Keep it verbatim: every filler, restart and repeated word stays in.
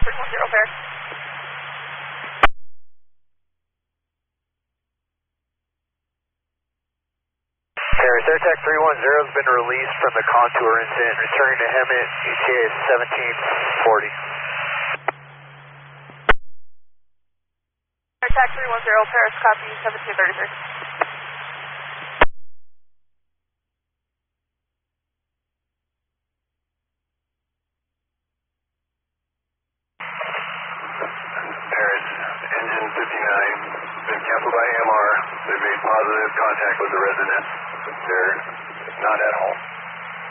three one zero, Paris. Paris, AirTac three one zero has been released from the contour incident, returning to Hemet, E T A seventeen forty. AirTac three one zero, Paris, copy seventeen thirty-three. Paris, engine fifty-nine, been canceled by A M R. They made positive contact with the resident. They're not at home.